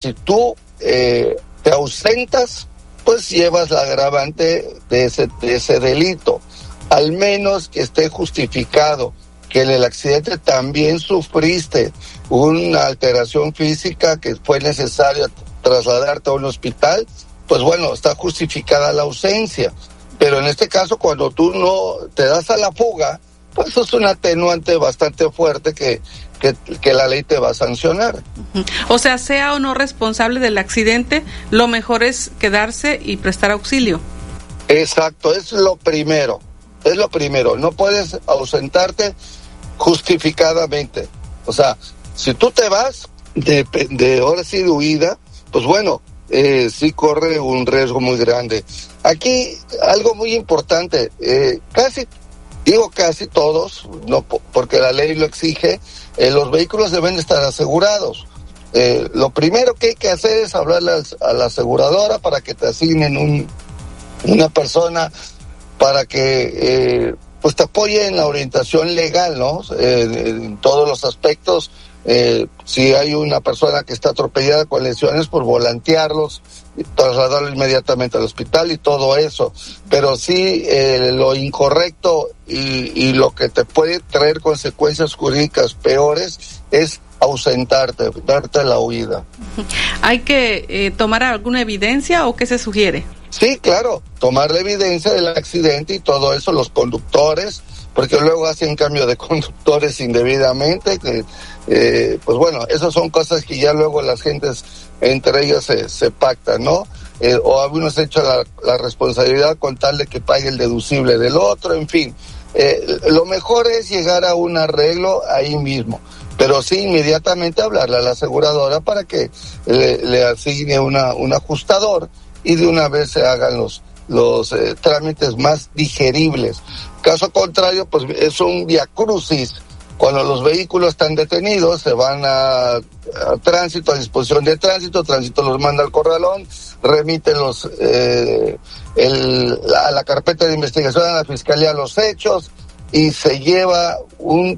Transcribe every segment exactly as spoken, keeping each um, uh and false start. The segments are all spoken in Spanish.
Si tú eh, te ausentas, pues llevas la agravante de ese, de ese delito, al menos que esté justificado que en el accidente también sufriste una alteración física que fue necesario trasladarte a un hospital, pues bueno, está justificada la ausencia. Pero en este caso, cuando tú no te das a la fuga, pues eso es un atenuante bastante fuerte que, que, que la ley te va a sancionar. O sea, sea o no responsable del accidente, lo mejor es quedarse y prestar auxilio. Exacto, es lo primero, es lo primero. No puedes ausentarte justificadamente. O sea, si tú te vas de, de ahora sí de huida, pues bueno, eh, sí corre un riesgo muy grande. Aquí algo muy importante, eh, casi, digo casi todos, no porque la ley lo exige, eh, los vehículos deben estar asegurados. Eh, lo primero que hay que hacer es hablarle a la aseguradora para que te asignen un, una persona para que eh, pues te apoye en la orientación legal, ¿no? Eh, en todos los aspectos. Eh, si hay una persona que está atropellada con lesiones, pues volantearlos, y trasladarlo inmediatamente al hospital y todo eso. Pero sí, eh, lo incorrecto y, y lo que te puede traer consecuencias jurídicas peores es ausentarte, darte la huida. ¿Hay que eh, tomar alguna evidencia o qué se sugiere? Sí, claro, tomar la evidencia del accidente y todo eso, los conductores, porque luego hacen cambio de conductores indebidamente, que eh, pues bueno, esas son cosas que ya luego las gentes entre ellas se, se pactan, ¿no? Eh, o algunos echan la, la responsabilidad con tal de que pague el deducible del otro, en fin. Eh, lo mejor es llegar a un arreglo ahí mismo, pero sí inmediatamente hablarle a la aseguradora para que le, le asigne una, un ajustador y de una vez se hagan los, los eh, trámites más digeribles. Caso contrario, pues es un viacrucis. Cuando los vehículos están detenidos, se van a, a tránsito, a disposición de tránsito, tránsito los manda al corralón, remiten los, eh, el, a la carpeta de investigación, a la fiscalía los hechos, y se lleva un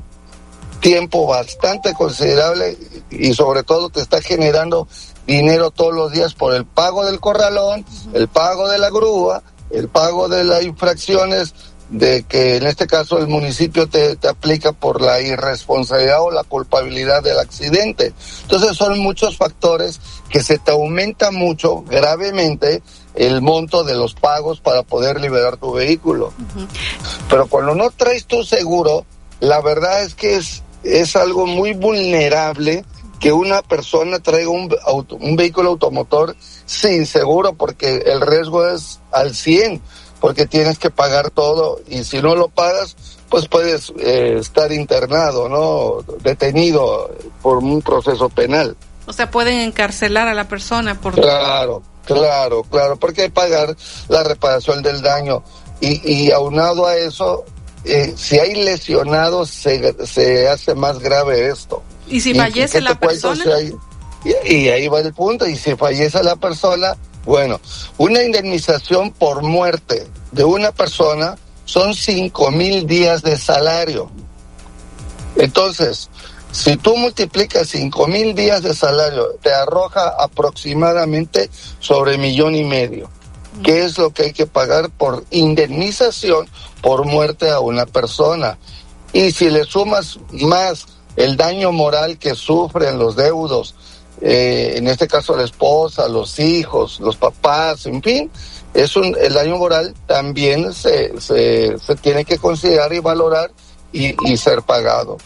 tiempo bastante considerable y sobre todo te está generando dinero todos los días por el pago del corralón, el pago de la grúa, el pago de las infracciones de que en este caso el municipio te, te aplica por la irresponsabilidad o la culpabilidad del accidente. Entonces son muchos factores que se te aumenta mucho, gravemente, el monto de los pagos para poder liberar tu vehículo. Uh-huh. Pero cuando no traes tu seguro, la verdad es que es, es algo muy vulnerable que una persona traiga un, auto, un vehículo automotor sin seguro, porque el riesgo es al cien, porque tienes que pagar todo, y si no lo pagas, pues puedes eh, estar internado, ¿no? Detenido por un proceso penal. O sea, pueden encarcelar a la persona por... Claro, claro, claro, porque hay que pagar la reparación del daño, y, y aunado a eso, eh, si hay lesionados, se, se hace más grave esto. ¿Y si fallece la persona? Si hay, y, y ahí va el punto, y si fallece la persona, bueno, una indemnización por muerte de una persona son cinco mil días de salario. Entonces, si tú multiplicas cinco mil días de salario, te arroja aproximadamente sobre millón y medio, que es lo que hay que pagar por indemnización por muerte a una persona. Y si le sumas más el daño moral que sufren los deudos, eh, en este caso la esposa, los hijos, los papás, en fin, es un, el daño moral también se, se, se tiene que considerar y valorar y, y ser pagado.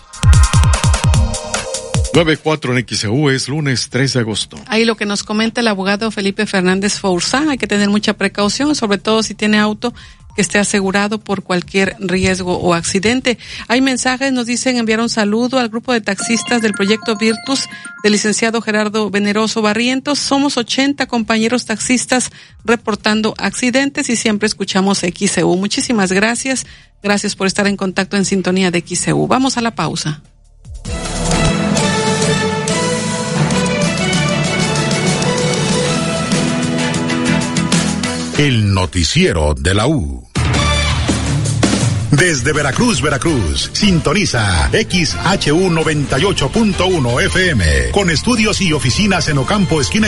nueve cuatro en X E U, es lunes tres de agosto. Ahí lo que nos comenta el abogado Felipe Fernández Forzán, hay que tener mucha precaución, sobre todo si tiene auto que esté asegurado por cualquier riesgo o accidente. Hay mensajes, nos dicen enviar un saludo al grupo de taxistas del proyecto Virtus del licenciado Gerardo Veneroso Barrientos. Somos ochenta compañeros taxistas reportando accidentes y siempre escuchamos X E U. Muchísimas gracias, gracias por estar en contacto en sintonía de X E U. Vamos a la pausa. El noticiero de la U. Desde Veracruz, Veracruz, sintoniza X H U noventa y ocho punto uno F M, con estudios y oficinas en Ocampo, esquina